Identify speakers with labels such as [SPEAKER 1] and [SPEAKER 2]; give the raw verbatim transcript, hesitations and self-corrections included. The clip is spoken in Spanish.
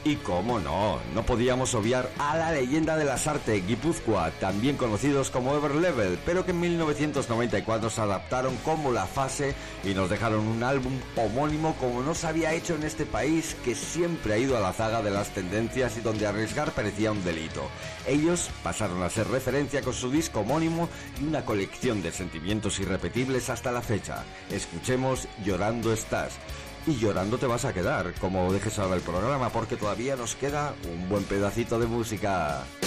[SPEAKER 1] Y cómo no, no podíamos obviar a la leyenda de las artes Guipúzcoa, también conocidos como Everlevel, pero que en mil novecientos noventa y cuatro se adaptaron como La Fase y nos dejaron un álbum homónimo como no se había hecho en este país, que siempre ha ido a la zaga de las tendencias y donde arriesgar parecía un delito. Ellos pasaron a ser referencia con su disco homónimo y una colección de sentimientos irrepetibles hasta la fecha. Escuchemos Llorando estás. Y llorando te vas a quedar, como dejes ahora el programa, porque todavía nos queda un buen pedacito de música.